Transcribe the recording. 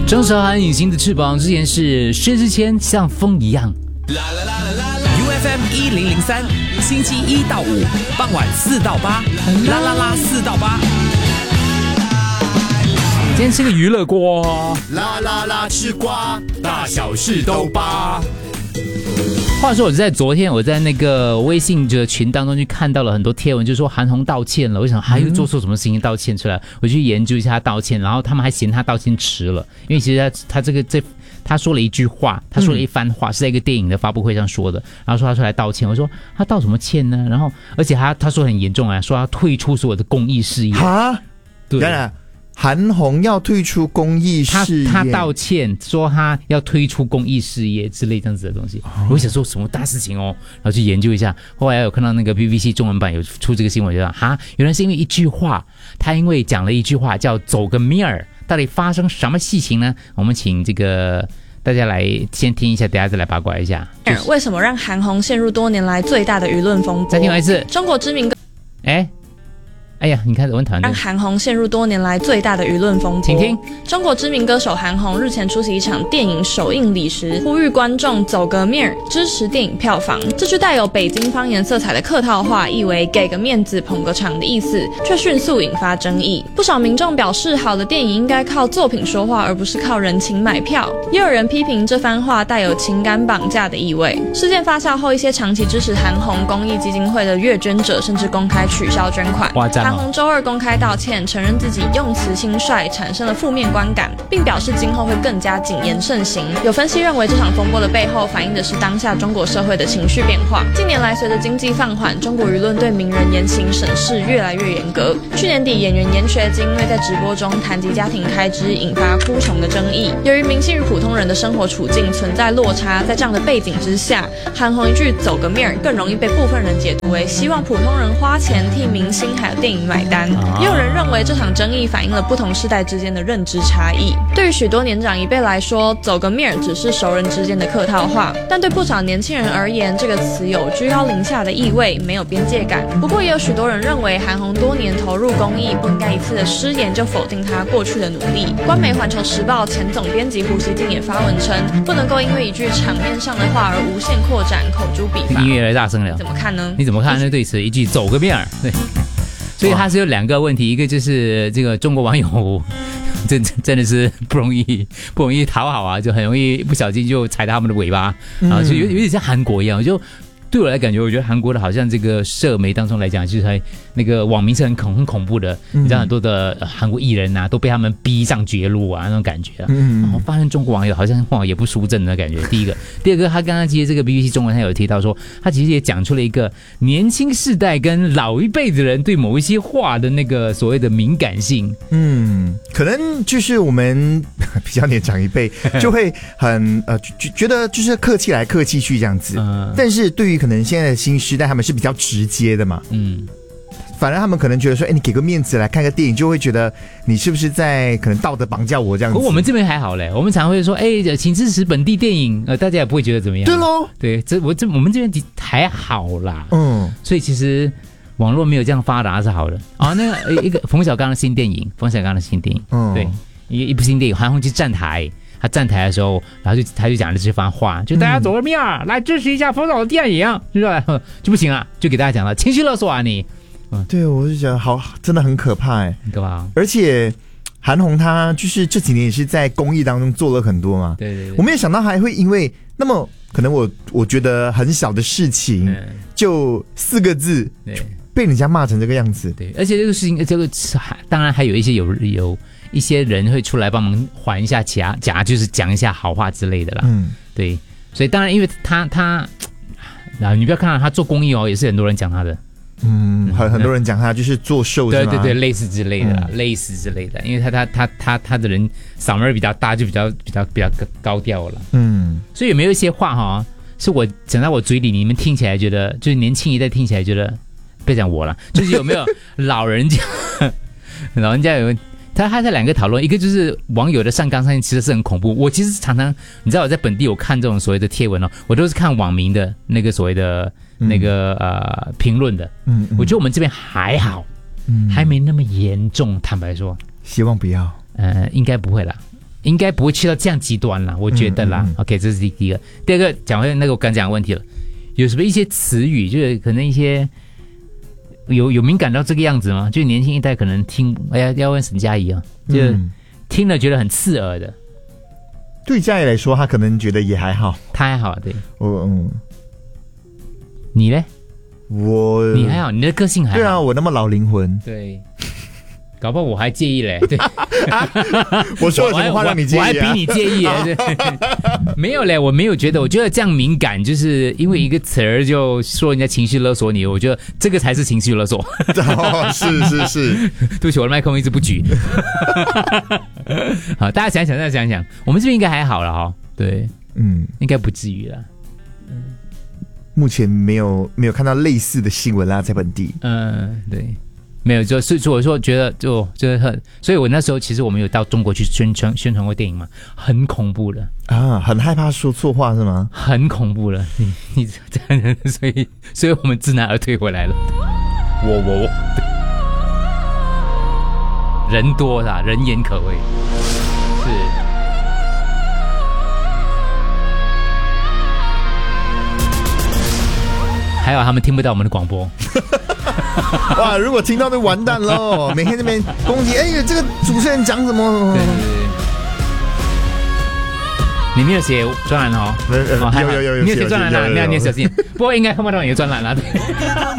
张韶涵隐形的翅膀之前是薛之谦像风一样。 UFM 1003，星期1到5傍晚4到8，啦啦啦4到8。 今天吃个娱乐锅， 啦啦啦吃瓜，大小事都扒。 话说我在昨天我在那个微信的群当中去看到了很多贴文，就说韩红道歉了。我想还有做错什么事情道歉出来，我去研究一下他道歉，然后他们还嫌他道歉迟了，因为其实他说了一句话，他说了一番话，是在一个电影的发布会上说的，然后说他出来道歉。我说他道什么歉呢？然后而且他说很严重啊，说他退出所有的公益事业。 哈， 对。 韩红要退出公益事业， 他道歉说他要退出公益事业之类这样子的东西。我想说什么大事情哦，然后去研究一下。后来有看到那个 BBC 中文版有出这个新闻，就说原来是因为一句话，他因为讲了一句话叫走个面儿，到底发生什么事情呢？我们请这个大家来先听一下，等下再来八卦一下。 为什么让韩红陷入多年来最大的舆论风波？ 再听一次。 中国知名歌， 哎呀，你看我很讨厌。 让韩红陷入多年来最大的舆论风波。 请听。 中国知名歌手韩红日前出席一场电影首映礼时，呼吁观众走个面儿，支持电影票房。这句带有北京方言色彩的客套话，意为给个面子、捧个场的意思，却迅速引发争议。不少民众表示，好的电影应该靠作品说话，而不是靠人情买票。也有人批评这番话带有情感绑架的意味。事件发酵后，一些长期支持韩红公益基金会的月捐者，甚至公开取消捐款。韩红周二公开道歉，承认自己用词轻率，产生了负面观感，并表示今后会更加谨言慎行。有分析认为，这场风波的背后反映的是当下中国社会的情绪变化。近年来，随着经济放缓，中国舆论对名人言行审视越来越严格。去年底，演员严学金因为在直播中谈及家庭开支，引发哭穷的争议。由于明星与普通人的生活处境存在落差，在这样的背景之下，韩红一句走个面儿，更容易被部分人解读为希望普通人花钱替明星还有电影买单。也有人认为这场争议反映了不同世代之间的认知差异。对于许多年长一辈来说，走个面儿只是熟人之间的客套话，但对不少年轻人而言，这个词有居高临下的意味，没有边界感。不过也有许多人认为，韩红多年投入公益，不应该一次的失言就否定她过去的努力。官媒《环球时报》前总编辑胡锡进也发文称，不能够因为一句场面上的话而无限扩展，口诛笔伐。 音乐越来越大声了， 怎么看呢？ 你怎么看那对词？一句走个面儿，对。所以他是有两个问题，一个就是这个中国网友真的是不容易讨好啊，就很容易不小心就踩到他们的尾巴，然后就有点像韩国一样，就对我来感觉，我觉得韩国的好像这个社媒当中来讲，就是那个网民是很恐怖的，你知道很多的韩国艺人啊都被他们逼上绝路啊那种感觉啊。然后发现中国网友好像也不输阵的感觉。第一个，第二个，他刚刚其实这个 BBC 中文他有提到说，他其实也讲出了一个年轻世代跟老一辈的人对某一些话的那个所谓的敏感性。 可能就是我们比较年长一辈就会很觉得就是客气来客气去这样子，但是对于可能现在的新时代，他们是比较直接的嘛。反而他们可能觉得说，你给个面子来看个电影，就会觉得你是不是在可能道德绑架我这样子。 我们这边还好嘞，我们常会说，请支持本地电影，大家也不会觉得怎么样。 对咯， 对，我们这边还好啦。所以其实网络没有这样发达是好的。那个一个冯小刚的新电影，对，一部新电影，韩红去站台。他站台的时候，然后他就讲了这番话，就大家走个面儿，来支持一下冯导的电影，就不行啊，就给大家讲了情绪勒索啊你。 对，我就觉得好，真的很可怕对吧？ 而且韩红她就是这几年也是在公益当中做了很多嘛。 对， 我没有想到还会因为那么可能我觉得很小的事情，就4个字被人家骂成这个样子。 对，而且这个事情，当然还有一些有一些人会出来帮忙还一下假，就是讲一下好话之类的啦。对，所以当然因为他你不要看到他做公益也是很多人讲他的。 很多人讲他就是作秀， 对，类似之类的，因为他的人嗓门比较大，就比较高调了。所以有没有一些话是我讲到我嘴里，你们听起来觉得，就是年轻一代听起来觉得，不要讲我了，就是有没有老人家有。他在两个讨论，一个就是网友的上纲上线其实是很恐怖。我其实常常，你知道我在本地我看这种所谓的贴文我都是看网民的那个所谓的那个评论的。我觉得我们这边还好，还没那么严重。坦白说， 希望不要。 应该不会啦。 应该不会去到这样极端啦，我觉得啦。OK， 这是第一个。第二个讲回那个我刚讲的问题了，有什么一些词语，就是可能一些有敏感到这个样子吗？就年轻一代可能听，哎呀，要问沈佳宜啊，就听了觉得很刺耳的。 对佳怡来说，他可能觉得也还好。 他还好，对。你呢？你还好，你的个性还好。 对啊，我那么老灵魂。 对。搞不好我还介意嘞，对。 我说了什么话让你介意？ 我还比你介意对。没有嘞，我没有觉得，我觉得这样敏感，就是因为一个词儿就说人家情绪勒索你，我觉得这个才是情绪勒索。 是。 对不起，我的麦克风一直不举。好，大家想想，我们这边应该还好了哈。对，应该不至于了。 目前没有看到类似的新闻啦，在本地。 对。没有，就是我说觉得就是很，所以我那时候其实我们有到中国去宣传过电影嘛，很恐怖的啊，很害怕说错话是吗？ 很恐怖了，你这样，所以我们知难而退回来了。我人多啦，人言可畏，是。还好他们听不到我们的广播。 哇！如果听到就完蛋喽！每天那边攻击，哎，这个主持人讲什么？ 对。你没有写专栏哦？ 有， 你有写专栏啦，那你要小心。不过应该看不到你的专栏啦。